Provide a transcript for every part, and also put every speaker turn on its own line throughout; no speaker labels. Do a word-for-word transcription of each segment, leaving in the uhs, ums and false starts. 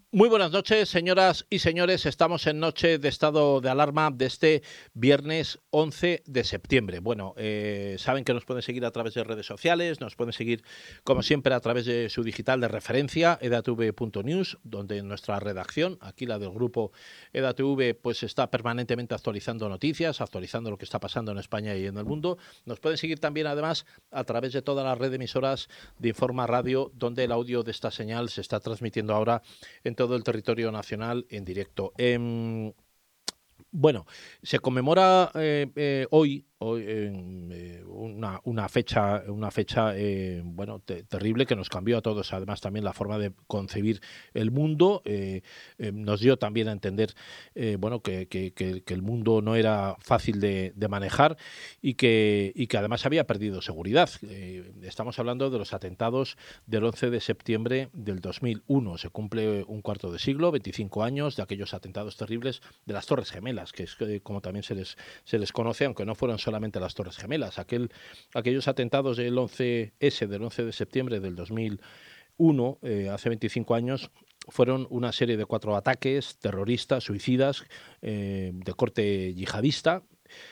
Muy buenas noches, señoras y señores. Estamos en noche de estado de alarma de este viernes once de septiembre. Bueno, eh, saben que nos pueden seguir a través de redes sociales, nos pueden seguir, como siempre, a través de su digital de referencia, edatv punto news, donde nuestra redacción, aquí la del grupo edatv, pues está permanentemente actualizando noticias, actualizando lo que está pasando en España y en el mundo. Nos pueden seguir también, además, a través de toda la red de emisoras de Informa Radio, donde el audio de esta señal se está transmitiendo ahora en todo el territorio nacional en directo. Eh, bueno, se conmemora eh, eh, hoy, hoy eh, una, una fecha, una fecha eh, bueno, te, terrible que nos cambió a todos, además también la forma de concebir el mundo, eh, eh, nos dio también a entender eh, bueno, que, que, que, que el mundo no era fácil de, de manejar y que, y que además había perdido seguridad. Eh, estamos hablando de los atentados del once de septiembre del dos mil uno. Se cumple un cuarto de siglo, veinticinco años de aquellos atentados terribles de las Torres Gemelas, que es eh, como también se les, se les conoce, aunque no fueron solamente las Torres Gemelas. Aquel, aquellos atentados del once ese, del once de septiembre del dos mil uno, eh, hace veinticinco años, fueron una serie de cuatro ataques terroristas, suicidas, eh, de corte yihadista,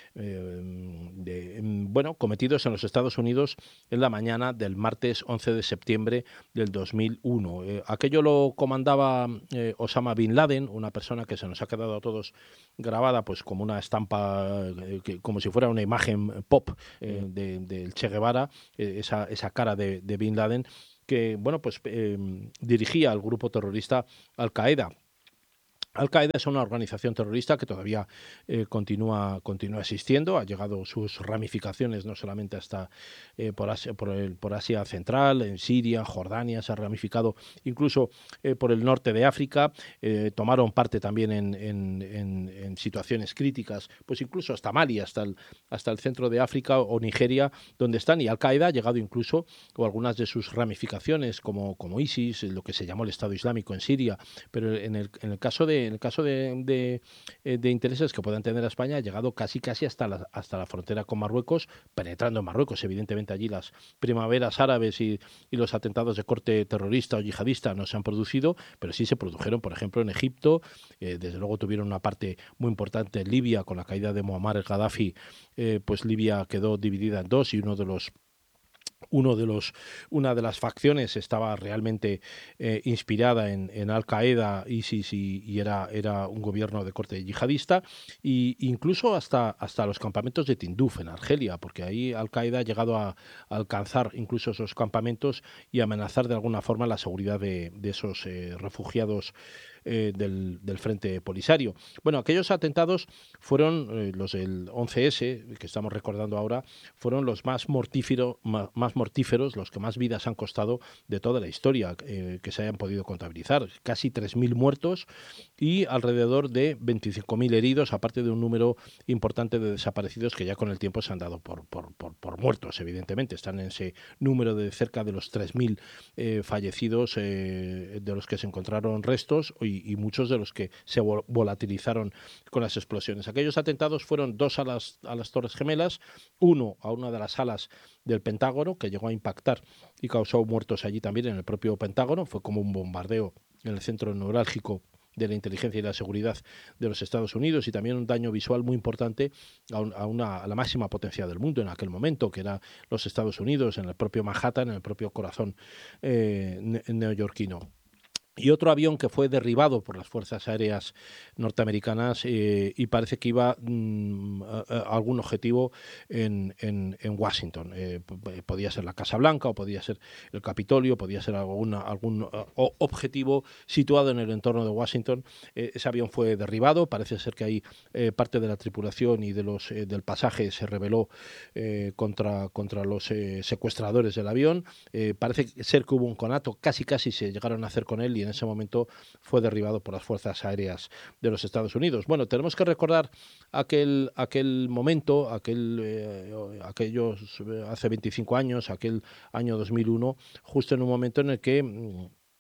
eh, de, bueno, cometidos en los Estados Unidos en la mañana del martes once de septiembre del dos mil uno. Eh, aquello lo comandaba eh, Osama Bin Laden, una persona que se nos ha quedado a todos grabada pues como una estampa, eh, que, como si fuera una imagen pop eh, de, del Che Guevara, eh, esa, esa cara de, de Bin Laden, que bueno, pues eh, dirigía al grupo terrorista Al-Qaeda. Al-Qaeda es una organización terrorista que todavía eh, continúa, continúa existiendo, ha llegado sus ramificaciones no solamente hasta eh, por, Asia, por, el, por Asia Central, en Siria, Jordania, se ha ramificado incluso eh, por el norte de África, eh, tomaron parte también en, en, en, en situaciones críticas, pues incluso hasta Mali, hasta el, hasta el centro de África o Nigeria, donde están, y Al-Qaeda ha llegado incluso, o algunas de sus ramificaciones, como, como ISIS, lo que se llamó el Estado Islámico en Siria, pero en el, en el caso de en el caso de, de, de intereses que puedan tener a España, ha llegado casi casi hasta la, hasta la frontera con Marruecos, penetrando en Marruecos. Evidentemente allí las primaveras árabes y, y los atentados de corte terrorista o yihadista no se han producido, pero sí se produjeron, por ejemplo, en Egipto. Eh, desde luego tuvieron una parte muy importante en Libia, con la caída de Muammar el-Gaddafi, eh, pues Libia quedó dividida en dos y uno de los Uno de los, una de las facciones estaba realmente eh, inspirada en, en Al-Qaeda, ISIS, y, y era, era un gobierno de corte yihadista, e incluso hasta, hasta los campamentos de Tinduf, en Argelia, porque ahí Al-Qaeda ha llegado a, a alcanzar incluso esos campamentos y amenazar de alguna forma la seguridad de, de esos eh, refugiados eh, del, del Frente Polisario. Bueno, aquellos atentados fueron, eh, los del once ese, que estamos recordando ahora, fueron los más mortíferos, más, más mortíferos, los que más vidas han costado de toda la historia eh, que se hayan podido contabilizar. Casi tres mil muertos y alrededor de veinticinco mil heridos, aparte de un número importante de desaparecidos que ya con el tiempo se han dado por, por, por, por muertos, evidentemente. Están en ese número de cerca de los tres mil eh, fallecidos, eh, de los que se encontraron restos y, y muchos de los que se volatilizaron con las explosiones. Aquellos atentados fueron dos a las, a las Torres Gemelas, uno a una de las alas del Pentágono, que llegó a impactar y causó muertos allí también en el propio Pentágono. Fue como un bombardeo en el centro neurálgico de la inteligencia y la seguridad de los Estados Unidos, y también un daño visual muy importante a, un, a, una, a la máxima potencia del mundo en aquel momento, que era los Estados Unidos, en el propio Manhattan, en el propio corazón eh, neoyorquino. Y otro avión que fue derribado por las fuerzas aéreas norteamericanas eh, y parece que iba mmm, a, a algún objetivo en, en, en Washington. Eh, podía ser la Casa Blanca o podía ser el Capitolio, podía ser alguna, algún uh, objetivo situado en el entorno de Washington. Eh, ese avión fue derribado. Parece ser que ahí eh, parte de la tripulación y de los, eh, del pasaje se rebeló eh, contra, contra los eh, secuestradores del avión. Eh, parece ser que hubo un conato, casi casi se llegaron a hacer con él, y en ese momento fue derribado por las fuerzas aéreas de los Estados Unidos. Bueno, tenemos que recordar aquel, aquel momento, aquel, eh, aquellos hace veinticinco años, aquel año dos mil uno, justo en un momento en el que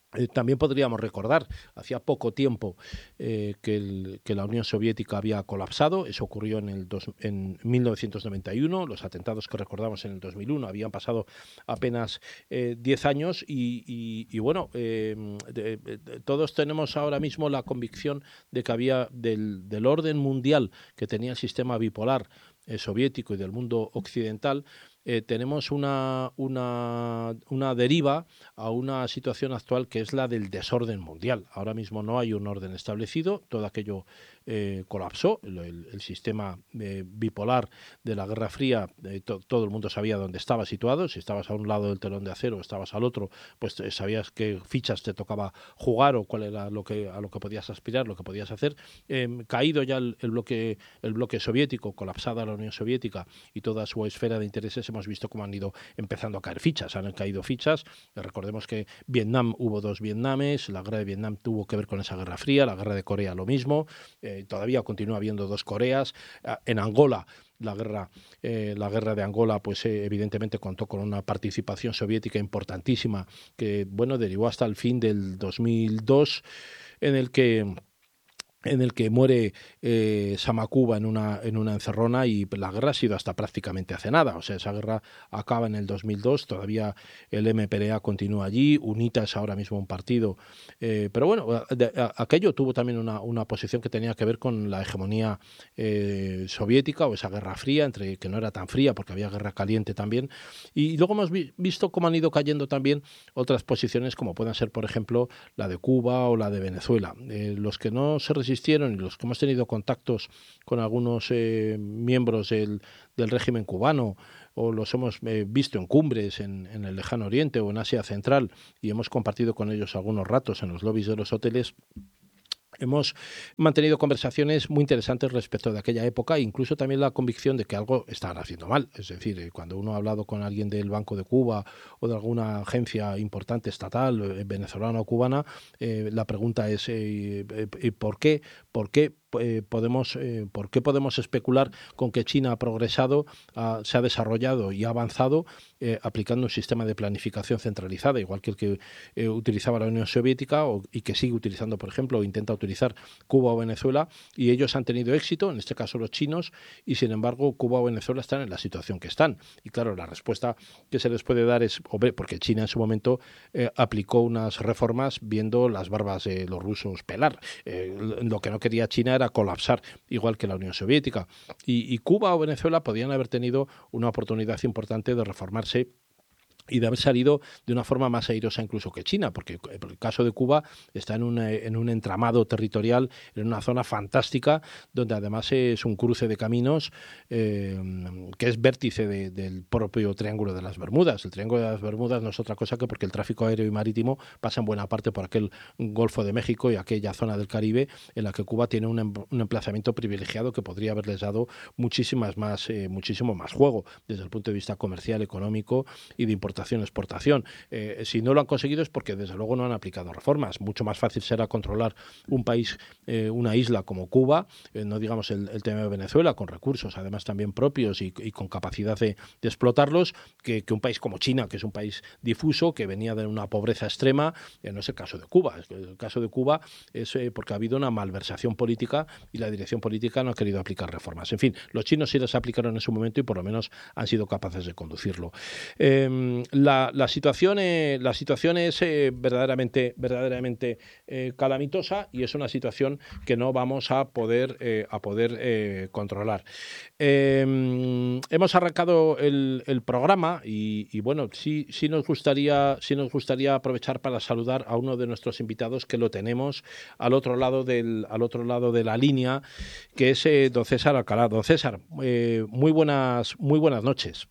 Eh, también podríamos recordar, hacía poco tiempo eh, que, el, que la Unión Soviética había colapsado. Eso ocurrió en, el dos, en mil novecientos noventa y uno. Los atentados que recordamos en el dos mil uno habían pasado apenas eh, diez años y, y, y bueno, eh, de, de, de, todos tenemos ahora mismo la convicción de que había del, del orden mundial que tenía el sistema bipolar eh, soviético y del mundo occidental. Eh, tenemos una, una, una deriva a una situación actual que es la del desorden mundial. Ahora mismo no hay un orden establecido, todo aquello eh, colapsó, el, el, el sistema eh, bipolar de la Guerra Fría, eh, to, todo el mundo sabía dónde estaba situado, si estabas a un lado del telón de acero o estabas al otro, pues eh, sabías qué fichas te tocaba jugar o cuál era lo que, a lo que podías aspirar, lo que podías hacer. Eh, caído ya el, el, bloque, el bloque soviético, colapsada la Unión Soviética y toda su esfera de intereses, hemos visto cómo han ido empezando a caer fichas, han caído fichas. Recordemos que Vietnam, hubo dos Vietnames, la guerra de Vietnam tuvo que ver con esa Guerra Fría, la guerra de Corea lo mismo, eh, todavía continúa habiendo dos Coreas. En Angola, la guerra, eh, la guerra de Angola, pues eh, evidentemente contó con una participación soviética importantísima que, bueno, derivó hasta el fin del dos mil dos, en el que en el que muere eh, Samakuba en una, en una encerrona y la guerra ha sido hasta prácticamente hace nada. O sea, esa guerra acaba en el dos mil dos, todavía el M P L A continúa allí, UNITA es ahora mismo un partido. Eh, pero bueno, de, a, aquello tuvo también una, una posición que tenía que ver con la hegemonía eh, soviética o esa guerra fría, entre que no era tan fría porque había guerra caliente también. Y luego hemos vi, visto cómo han ido cayendo también otras posiciones como puedan ser, por ejemplo, la de Cuba o la de Venezuela. Eh, los que no se resistieron y los que hemos tenido contactos con algunos eh, miembros del, del régimen cubano o los hemos eh, visto en cumbres en, en el lejano oriente o en Asia Central y hemos compartido con ellos algunos ratos en los lobbies de los hoteles, hemos mantenido conversaciones muy interesantes respecto de aquella época e incluso también la convicción de que algo estaban haciendo mal. Es decir, cuando uno ha hablado con alguien del Banco de Cuba o de alguna agencia importante estatal, eh, venezolana o cubana, eh, la pregunta es eh, eh, ¿por qué? ¿Por qué? Eh, podemos, eh, ¿por qué podemos especular con que China ha progresado, ha, se ha desarrollado y ha avanzado eh, aplicando un sistema de planificación centralizada, igual que el que eh, utilizaba la Unión Soviética o, y que sigue utilizando, por ejemplo, o intenta utilizar Cuba o Venezuela, y ellos han tenido éxito, en este caso los chinos, y sin embargo Cuba o Venezuela están en la situación que están? Y claro, la respuesta que se les puede dar es, hombre, porque China en su momento eh, aplicó unas reformas viendo las barbas de los rusos pelar. Eh, lo que no quería China era colapsar, igual que la Unión Soviética. Y, y Cuba o Venezuela podían haber tenido una oportunidad importante de reformarse y de haber salido de una forma más airosa incluso que China, porque el caso de Cuba está en un, en un entramado territorial, en una zona fantástica, donde además es un cruce de caminos eh, que es vértice de, del propio Triángulo de las Bermudas. El Triángulo de las Bermudas no es otra cosa que porque el tráfico aéreo y marítimo pasa en buena parte por aquel Golfo de México y aquella zona del Caribe en la que Cuba tiene un, em, un emplazamiento privilegiado que podría haberles dado muchísimas más, eh, muchísimo más juego desde el punto de vista comercial, económico y de importación exportación. Eh, si no lo han conseguido es porque desde luego no han aplicado reformas. Mucho más fácil será controlar un país, eh, una isla como Cuba, eh, no digamos el, el tema de Venezuela, con recursos además también propios y, y con capacidad de, de explotarlos, que, que un país como China, que es un país difuso, que venía de una pobreza extrema. Eh, no es el caso de Cuba. El caso de Cuba es eh, porque ha habido una malversación política y la dirección política no ha querido aplicar reformas. En fin, los chinos sí las aplicaron en su momento y por lo menos han sido capaces de conducirlo. Eh, La, la, situación, eh, la situación es eh, verdaderamente, verdaderamente eh, calamitosa y es una situación que no vamos a poder, eh, a poder eh, controlar. Eh, hemos arrancado el, el programa y, y bueno, sí, sí, nos gustaría, sí nos gustaría aprovechar para saludar a uno de nuestros invitados que lo tenemos al otro lado, del, al otro lado de la línea, que es eh, don César Alcalá. Don César, eh, muy buenas, muy buenas noches.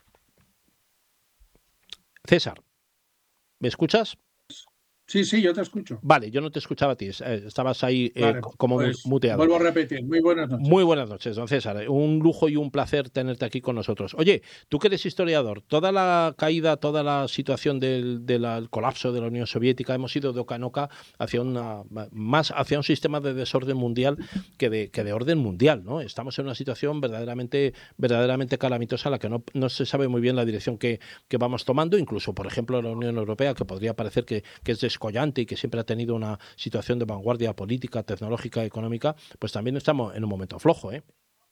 César, ¿me escuchas?
Sí, sí, yo te escucho.
Vale, yo no te escuchaba a ti, estabas ahí eh,
vale,
como
pues
muteado.
Vuelvo a repetir, muy buenas noches.
Muy buenas noches, don César. Un lujo y un placer tenerte aquí con nosotros. Oye, tú que eres historiador, toda la caída, toda la situación del, del colapso de la Unión Soviética, hemos ido de oca en oca hacia, una, más hacia un sistema de desorden mundial que de, que de orden mundial, ¿no? Estamos en una situación verdaderamente, verdaderamente calamitosa, en la que no, no se sabe muy bien la dirección que, que vamos tomando, incluso, por ejemplo, la Unión Europea, que podría parecer que, que es descollante y que siempre ha tenido una situación de vanguardia política, tecnológica, económica, pues también estamos en un momento flojo, ¿eh?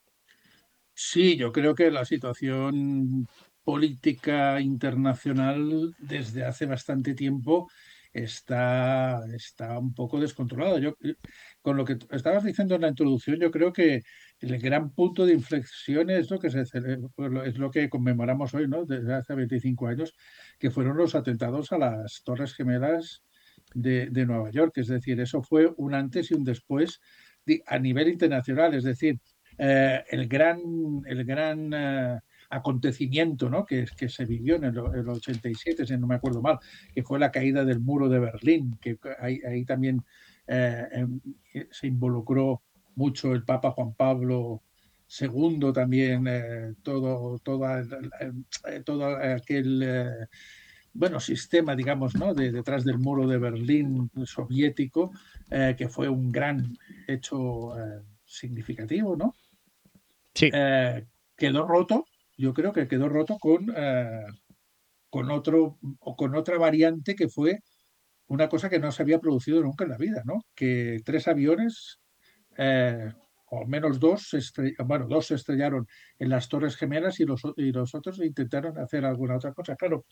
Sí, yo creo que la situación política internacional desde hace bastante tiempo está, está un poco descontrolada. Yo, eh, con lo que tú estabas diciendo en la introducción, yo creo que el gran punto de inflexión es lo que se cele- pues lo- es lo que conmemoramos hoy, ¿no? Desde hace veinticinco años, que fueron los atentados a las Torres Gemelas de, de Nueva York. Es decir, eso fue un antes y un después di- a nivel internacional. Es decir, eh, el gran, el gran eh, acontecimiento, ¿no? que, que se vivió en el, el ochenta y siete, si no me acuerdo mal, que fue la caída del muro de Berlín, que ahí, ahí también eh, eh, se involucró mucho el Papa Juan Pablo segundo también, eh, todo, toda, eh, todo aquel eh, bueno, sistema, digamos, ¿no? de, detrás del muro de Berlín soviético, eh, que fue un gran hecho eh, significativo, ¿no?
Sí,
Eh, quedó roto, yo creo que quedó roto con, eh, con otro o con otra variante que fue una cosa que no se había producido nunca en la vida, ¿no? Que tres aviones, eh, o al menos dos, se estre- bueno, dos se estrellaron en las Torres Gemelas y los, o- y los otros intentaron hacer alguna otra cosa. Claro,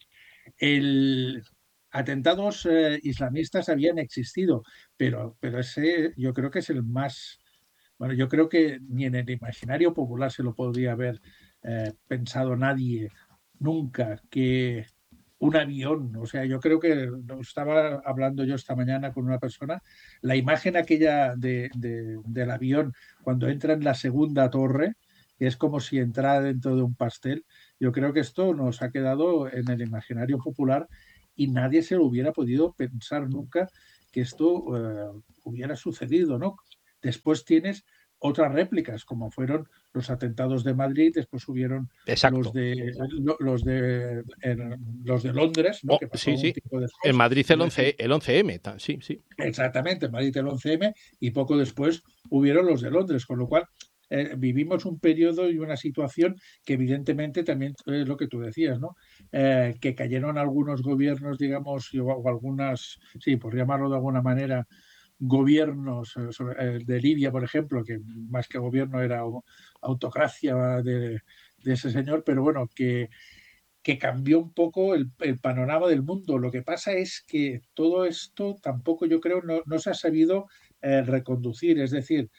el atentados eh, islamistas habían existido, pero, pero ese yo creo que es el más, bueno, yo creo que ni en el imaginario popular se lo podría haber eh, pensado nadie nunca que un avión, o sea, yo creo que lo estaba hablando yo esta mañana con una persona, la imagen aquella de, de- del avión cuando entra en la segunda torre, que es como si entrara dentro de un pastel, yo creo que esto nos ha quedado en el imaginario popular y nadie se lo hubiera podido pensar nunca que esto eh, hubiera sucedido, ¿no? Después tienes otras réplicas, como fueron los atentados de Madrid, después hubieron los
exacto.
de los de los de Londres, ¿no?
Oh,
Que pasó
sí,
un
sí.
tiempo
En
después.
Madrid
Es
el
decir,
once, el once eme, sí, sí.
exactamente, Madrid el once eme y poco después hubieron los de Londres, con lo cual eh, vivimos un periodo y una situación que evidentemente también es lo que tú decías, ¿no? Eh, que cayeron algunos gobiernos, digamos, o, o algunas, sí, por llamarlo de alguna manera, gobiernos eh, sobre, eh, de Libia, por ejemplo, que más que gobierno era autocracia de, de ese señor, pero bueno, que que cambió un poco el, el, panorama del mundo. Lo que pasa es que todo esto tampoco yo creo no, no se ha sabido eh, reconducir. Es decir,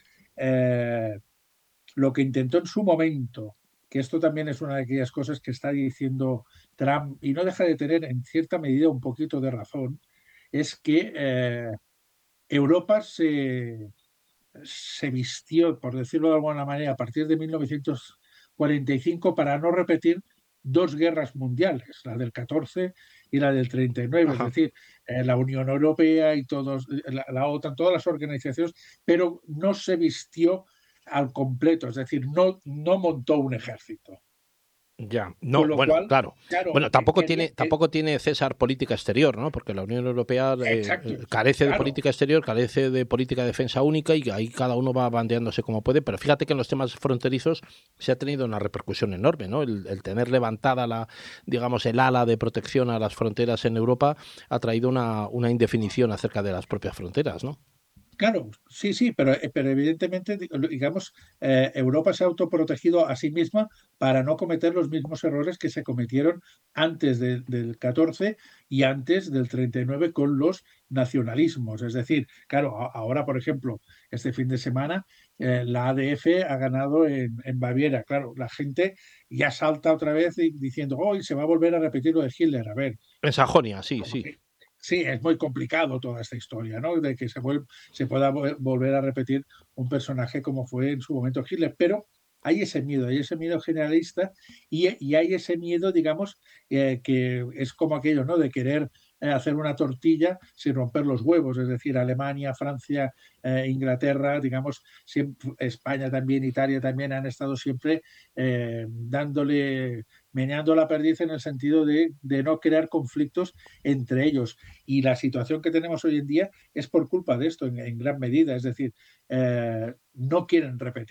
eh, lo que intentó en su momento, que esto también es una de aquellas cosas que está diciendo Trump, y no deja de tener en cierta medida un poquito de razón, es que eh, Europa se, se vistió, por decirlo de alguna manera, a partir de mil novecientos cuarenta y cinco para no repetir dos guerras mundiales, la del catorce y la del treinta y nueve, es
Ajá.
decir, eh, la Unión Europea y todos, la, la OTAN, todas las organizaciones, pero no se vistió al completo, es decir, no, no montó un ejército.
Ya,
Con
no,
lo
bueno,
cual,
claro.
claro,
Bueno,
que,
tampoco
quería,
tiene,
que,
tampoco tiene César política exterior, ¿no? Porque la Unión Europea eh,
exacto,
carece de
claro,
política exterior, carece de política de defensa única y ahí cada uno va bandeándose como puede. Pero fíjate que en los temas fronterizos se ha tenido una repercusión enorme, ¿no? El, el tener levantada la, digamos, el ala de protección a las fronteras en Europa ha traído una, una indefinición acerca de las propias fronteras, ¿no?
claro, sí, sí, pero, eh, pero evidentemente, digamos, eh, Europa se ha autoprotegido a sí misma para no cometer los mismos errores que se cometieron antes de- del catorce y antes del treinta y nueve con los nacionalismos. Es decir, claro, a- ahora, por ejemplo, este fin de semana, eh, la A D F ha ganado en, en Baviera. Claro, la gente ya salta otra vez y- diciendo, hoy se va a volver a repetir lo de Hitler. A ver,
En Sajonia, sí,
como
sí.
que sí, es muy complicado toda esta historia, ¿no? De que se, vuel se pueda volver a repetir un personaje como fue en su momento Hitler, pero hay ese miedo, hay ese miedo generalista y, y hay ese miedo, digamos, eh, que es como aquello, ¿no? De querer eh, hacer una tortilla sin romper los huevos, es decir, Alemania, Francia, eh, Inglaterra, digamos, siempre, España también, Italia también han estado siempre eh, dándole, meneando la perdiz en el sentido de, de no crear conflictos entre ellos. Y la situación que tenemos hoy en día es por culpa de esto, en, en gran medida. Es decir, eh, no quieren repetir.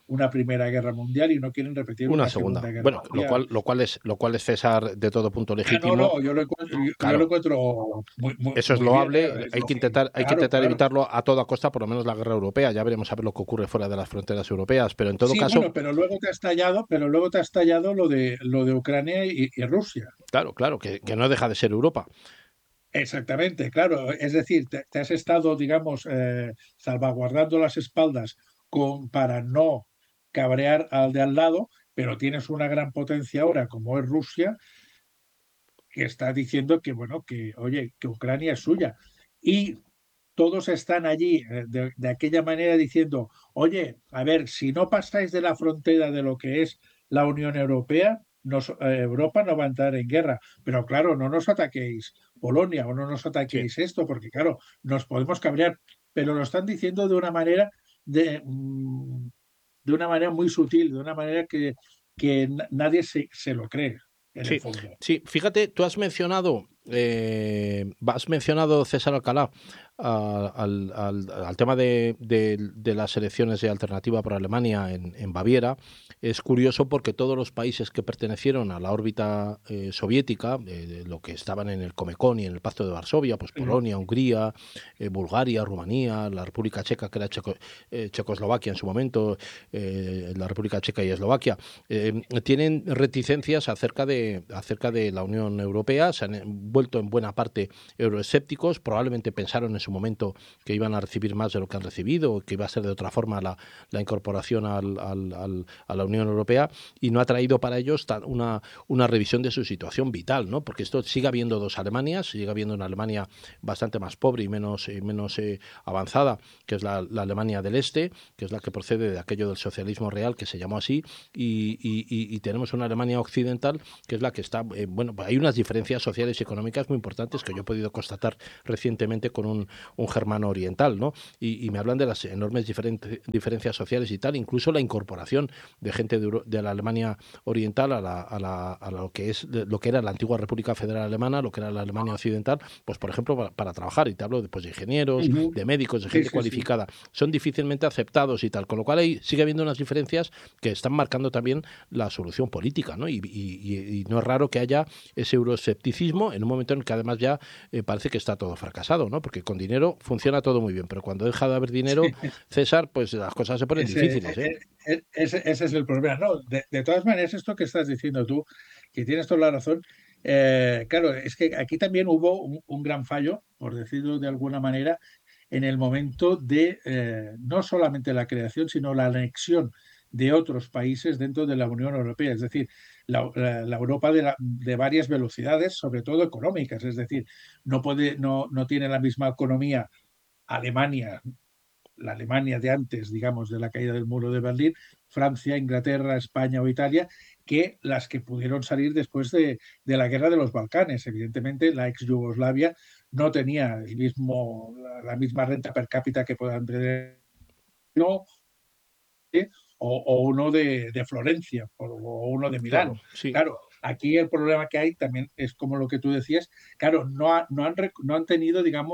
una primera guerra mundial y no quieren repetir
Una
una
segunda.
segunda guerra
Bueno, lo
mundial.
cual, lo cual es, lo cual es César de todo punto
Ah, no,
legítimo.
no, yo lo encuentro, yo, yo lo
Claro,
encuentro muy, muy,
eso es
muy bien, ¿eh?
loable.
Es
Hay
lo
que
que,
intentar, hay que
claro,
intentar
claro.
evitarlo a toda costa, por lo menos la guerra europea. Ya veremos a ver lo que ocurre fuera de las fronteras europeas. Pero en todo
Sí,
caso,
bueno, pero luego te ha estallado, pero luego te ha estallado lo de lo de Ucrania y, y Rusia.
claro, claro, que, que no deja de ser Europa.
Exactamente, claro. Es decir, te, te has estado, digamos, eh, salvaguardando las espaldas con, para no cabrear al de al lado, pero tienes una gran potencia ahora, como es Rusia, que está diciendo que, bueno, que, oye, que Ucrania es suya. Y todos están allí eh, de, de aquella manera diciendo, oye, a ver, si no pasáis de la frontera de lo que es la Unión Europea, nos, eh, Europa no va a entrar en guerra. Pero claro, no nos ataquéis Polonia o no nos
Sí,
ataquéis esto, porque claro, nos podemos cabrear. Pero lo están diciendo de una manera de, mm, de una manera muy sutil, de una manera que, que nadie se, se lo cree, en el
sí,
fondo.
sí. Fíjate, tú has mencionado, eh, has mencionado César Alcalá a- al, al- al tema de, de- de las elecciones de alternativa por Alemania en, en Baviera. Es curioso porque todos los países que pertenecieron a la órbita eh, soviética, eh, de lo que estaban en el Comecon y en el Pacto de Varsovia, pues
Sí.
Polonia, Hungría, eh, Bulgaria, Rumanía, la República Checa, que era Checo- eh, Checoslovaquia en su momento, eh, la República Checa y Eslovaquia, eh, tienen reticencias acerca de, acerca de la Unión Europea, se han vuelto en buena parte euroescépticos, probablemente pensaron en su momento que iban a recibir más de lo que han recibido, que iba a ser de otra forma la, la incorporación al, al, al, a la Unión Europea, y no ha traído para ellos una, una revisión de su situación vital, ¿no? Porque esto sigue habiendo dos Alemanias, sigue habiendo una Alemania bastante más pobre y menos, eh, menos eh, avanzada, que es la, la Alemania del Este, que es la que procede de aquello del socialismo real, que se llamó así, y, y, y, y tenemos una Alemania occidental, que es la que está, eh, bueno, hay unas diferencias sociales y económicas muy importantes que yo he podido constatar recientemente con un, un germano oriental, ¿no? Y, y me hablan de las enormes diferente, diferencias sociales y tal, incluso la incorporación de gente de, Euro, de la Alemania oriental a, la, a, la, a lo que es lo que era la antigua República Federal Alemana, lo que era la Alemania occidental, pues por ejemplo para, para trabajar, y te hablo de, pues, de ingenieros,
Uh-huh.
de médicos, de
Sí,
gente
sí, sí.
cualificada, son difícilmente aceptados y tal, con lo cual ahí sigue habiendo unas diferencias que están marcando también la solución política, ¿no? Y, y, y no es raro que haya ese euroescepticismo en un momento en que además ya eh, parece que está todo fracasado, ¿no? Porque con dinero funciona todo muy bien, pero cuando deja de haber dinero, César, pues las cosas se ponen
Ese,
difíciles, ¿eh?
ese, ese, ese es el problema. No, de, de, todas maneras, esto que estás diciendo tú, que tienes toda la razón, eh, claro, es que aquí también hubo un, un, gran fallo, por decirlo de alguna manera, en el momento de eh, no solamente la creación, sino la anexión de otros países dentro de la Unión Europea, es decir, la, la, la Europa de, la, de varias velocidades, sobre todo económicas, es decir, no, puede, no, no tiene la misma economía Alemania, la Alemania de antes, digamos, de la caída del muro de Berlín, Francia, Inglaterra, España o Italia, que las que pudieron salir después de, de la guerra de los Balcanes. Evidentemente, la ex Yugoslavia no tenía el mismo, la, la misma renta per cápita que puedan tener, no, ¿eh? o, o, uno de, de Florencia o, o uno de
Claro,
Milán.
sí.
Claro, aquí el problema que hay también es como lo que tú decías, claro, no, ha, no, han, no han tenido, digamos,